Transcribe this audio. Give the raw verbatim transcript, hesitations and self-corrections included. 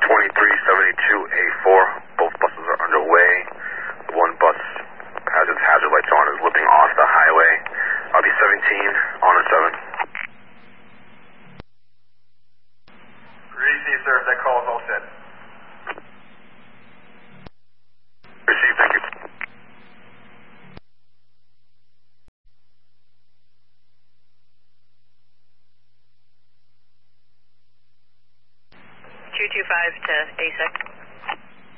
twenty-three seventy-two A four. Both buses are underway. One bus has its hazard lights on, is looking off the highway. I'll be seventeen on a seven. Received, sir. That call is all set. Received, thank you. two two five to A six.